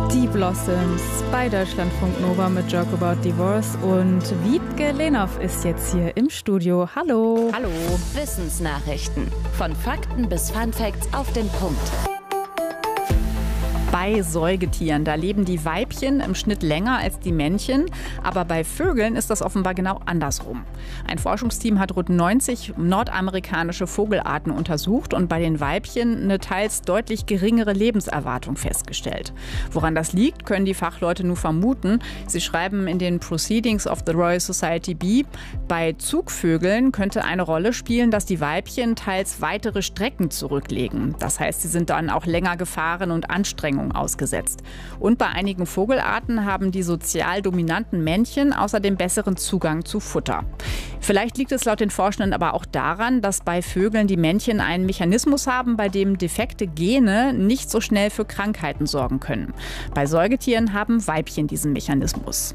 Die Blossoms bei Deutschlandfunk Nova mit Joke About Divorce und Wiebke Lehnhoff ist jetzt hier im Studio. Hallo. Hallo. Wissensnachrichten. Von Fakten bis Funfacts auf den Punkt. Bei Säugetieren, da leben die Weibchen im Schnitt länger als die Männchen, aber bei Vögeln ist das offenbar genau andersrum. Ein Forschungsteam hat rund 90 nordamerikanische Vogelarten untersucht und bei den Weibchen eine teils deutlich geringere Lebenserwartung festgestellt. Woran das liegt, können die Fachleute nur vermuten. Sie schreiben in den Proceedings of the Royal Society B, bei Zugvögeln könnte eine Rolle spielen, dass die Weibchen teils weitere Strecken zurücklegen. Das heißt, sie sind dann auch länger gefahren und Anstrengungen ausgesetzt. Und bei einigen Vogelarten haben die sozial dominanten Männchen außerdem besseren Zugang zu Futter. Vielleicht liegt es laut den Forschenden aber auch daran, dass bei Vögeln die Männchen einen Mechanismus haben, bei dem defekte Gene nicht so schnell für Krankheiten sorgen können. Bei Säugetieren haben Weibchen diesen Mechanismus.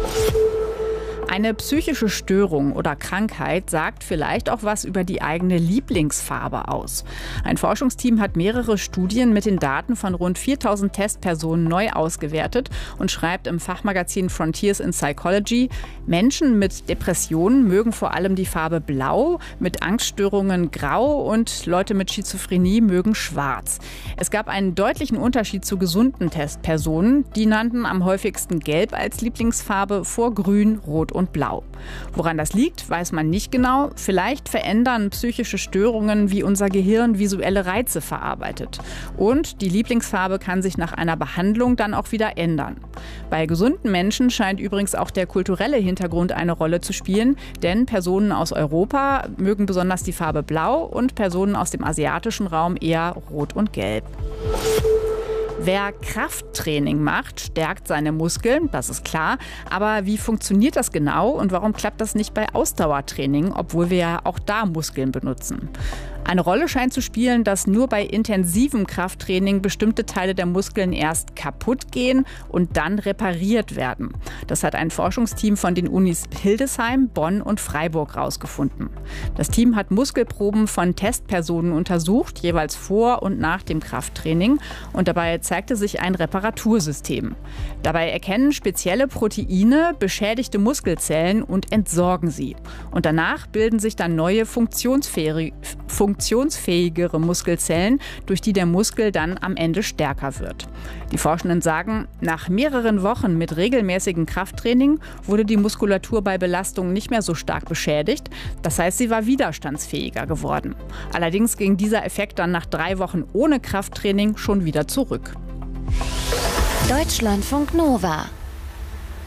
Eine psychische Störung oder Krankheit sagt vielleicht auch was über die eigene Lieblingsfarbe aus. Ein Forschungsteam hat mehrere Studien mit den Daten von rund 4000 Testpersonen neu ausgewertet und schreibt im Fachmagazin Frontiers in Psychology, Menschen mit Depressionen mögen vor allem die Farbe Blau, mit Angststörungen Grau und Leute mit Schizophrenie mögen Schwarz. Es gab einen deutlichen Unterschied zu gesunden Testpersonen. Die nannten am häufigsten Gelb als Lieblingsfarbe vor Grün, Rot und Blau. Woran das liegt, weiß man nicht genau. Vielleicht verändern psychische Störungen, wie unser Gehirn visuelle Reize verarbeitet. Und die Lieblingsfarbe kann sich nach einer Behandlung dann auch wieder ändern. Bei gesunden Menschen scheint übrigens auch der kulturelle Hintergrund eine Rolle zu spielen, denn Personen aus Europa mögen besonders die Farbe Blau und Personen aus dem asiatischen Raum eher Rot und Gelb. Wer Krafttraining macht, stärkt seine Muskeln, das ist klar. Aber wie funktioniert das genau und warum klappt das nicht bei Ausdauertraining, obwohl wir ja auch da Muskeln benutzen? Eine Rolle scheint zu spielen, dass nur bei intensivem Krafttraining bestimmte Teile der Muskeln erst kaputt gehen und dann repariert werden. Das hat ein Forschungsteam von den Unis Hildesheim, Bonn und Freiburg herausgefunden. Das Team hat Muskelproben von Testpersonen untersucht, jeweils vor und nach dem Krafttraining. Und dabei zeigte sich ein Reparatursystem. Dabei erkennen spezielle Proteine beschädigte Muskelzellen und entsorgen sie. Und danach bilden sich dann neue funktionsfähigere Muskelzellen, durch die der Muskel dann am Ende stärker wird. Die Forschenden sagen, nach mehreren Wochen mit regelmäßigem Krafttraining wurde die Muskulatur bei Belastung nicht mehr so stark beschädigt. Das heißt, sie war widerstandsfähiger geworden. Allerdings ging dieser Effekt dann nach 3 Wochen ohne Krafttraining schon wieder zurück. Deutschlandfunk Nova